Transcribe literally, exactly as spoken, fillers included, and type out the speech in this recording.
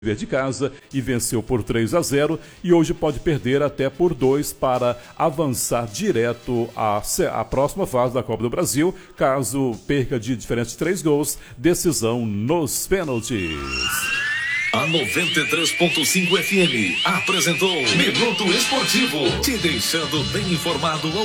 de casa e venceu por três a zero e hoje pode perder até por dois para avançar direto à, à próxima fase da Copa do Brasil, caso perca de diferença de três gols, decisão nos pênaltis. A noventa e três ponto cinco F M apresentou Minuto Esportivo, te deixando bem informado.